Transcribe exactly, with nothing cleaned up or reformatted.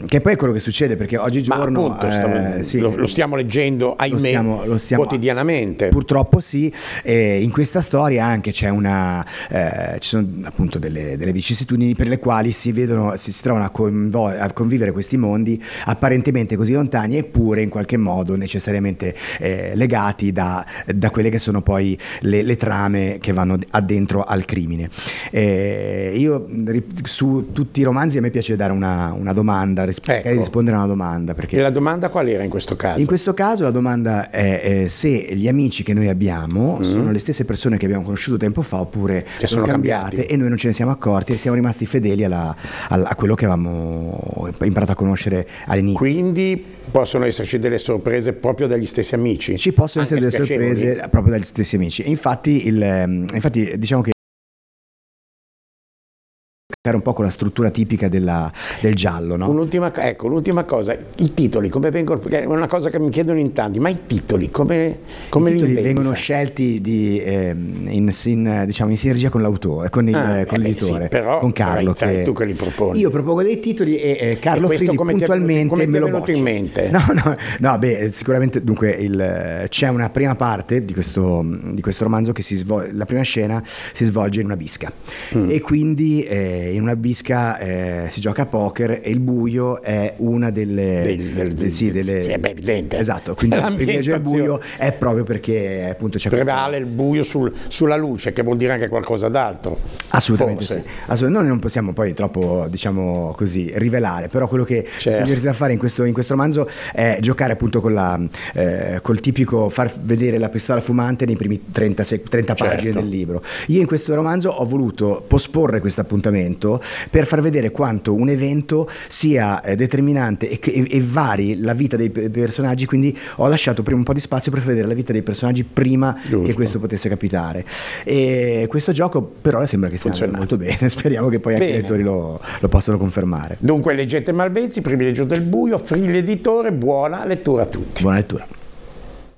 che poi è quello che succede, perché oggigiorno Ma appunto, stiamo, eh, sì, lo, lo stiamo leggendo, ahimè, lo stiamo, lo stiamo, quotidianamente. Purtroppo sì. E in questa storia anche c'è una, eh, ci sono appunto delle, delle vicissitudini per le quali si vedono, si, si trovano a, convo- a convivere questi mondi apparentemente così lontani, eppure in qualche modo necessariamente eh, legati da, da quelle che sono poi le, le trame che vanno addentro al crimine. Eh, io su tutti i romanzi a me piace dare una, una domanda, ris- ecco. rispondere a una domanda, perché E la domanda qual era in questo caso? in questo caso la domanda è eh, se gli amici che noi abbiamo mm. sono le stesse persone che abbiamo conosciuto tempo fa, oppure che sono, sono cambiate cambiati. E noi non ce ne siamo accorti e siamo rimasti fedeli alla, alla, a quello che avevamo imparato a conoscere all'inizio. Quindi possono esserci delle sorprese proprio dagli stessi amici? Ci possono Anche essere delle spiacevoli? sorprese proprio dagli stessi amici. Infatti, il, infatti diciamo che era un po' con la struttura tipica della, del giallo, no? Un'ultima, ecco, l'ultima cosa, i titoli come vengono, perché è una cosa che mi chiedono in tanti, ma i titoli come, come I li titoli inventi? vengono scelti di, eh, in, in, diciamo, in sinergia con l'autore, con, il, Ah, con eh beh, l'editore, sì, però con Carlo. sarai, che tu che li proponi. Io propongo dei titoli e eh, Carlo E questo Frilli come ti è venuto- puntualmente come ti me è lo venuto boccia. in mente? No, no, no, beh, sicuramente dunque il, c'è una prima parte di questo, di questo romanzo che si svolge, la prima scena si svolge in una bisca mm. e quindi eh, in una bisca eh, si gioca a poker e il buio è una delle del, del, del, sì, delle sì, è beh, evidente. Esatto, quindi il privilegio del buio è proprio perché appunto c'è prevale questa... il buio sul, sulla luce, che vuol dire anche qualcosa d'altro. Assolutamente Forse. sì. Assolutamente. Noi non possiamo poi troppo, diciamo così, rivelare, però quello che certo. si è divertito a fare in questo, in questo romanzo è giocare appunto con la, eh, col tipico far vedere la pistola fumante nei primi trenta, trenta certo. pagine del libro. Io in questo romanzo ho voluto posporre questo appuntamento per far vedere quanto un evento sia eh, determinante e, e, e vari la vita dei personaggi, quindi ho lasciato prima un po' di spazio per vedere la vita dei personaggi prima Giusto. Che questo potesse capitare. E questo gioco però sembra che stia andando molto bene, speriamo che poi anche i lettori lo, lo possano confermare. Dunque leggete Malvezzi, Privilegio del buio, Frilli editore, buona lettura a tutti. Buona lettura.